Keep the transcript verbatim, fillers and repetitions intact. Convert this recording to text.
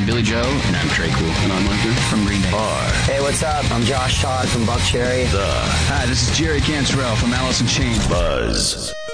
I'm Billy Joe. And I'm Trey Cool. And I'm Arthur from Green Day. Are. Hey, what's up? I'm Josh Todd from Buck Cherry. The. Hi, this is Jerry Cantrell from Alice in Chains. Buzz.